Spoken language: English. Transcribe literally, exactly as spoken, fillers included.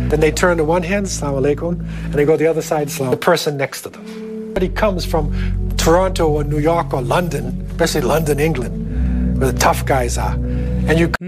Then they turn to one hand, Assalamu alaikum, and they go the other side, Salam, the person next to them. But he comes from Toronto or New York or London, especially London, England, where the tough guys are. And you